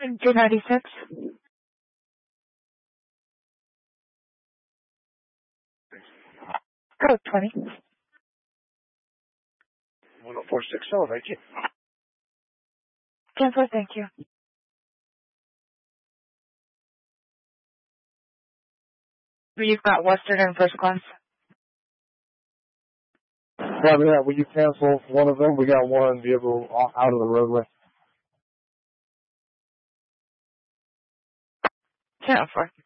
296. Code 20. 1046, elevate you. Cancel, thank you. You've got Western and first class. Roger that. Will you cancel one of them? We got one vehicle out of the roadway. 10-4.